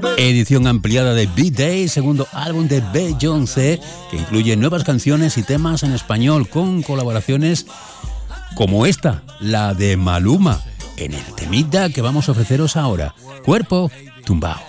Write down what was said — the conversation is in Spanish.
Edición ampliada de B-Day, segundo álbum de Beyoncé, que incluye nuevas canciones y temas en español con colaboraciones como esta, la de Maluma, en el temita que vamos a ofreceros ahora, Cuerpo Tumbao.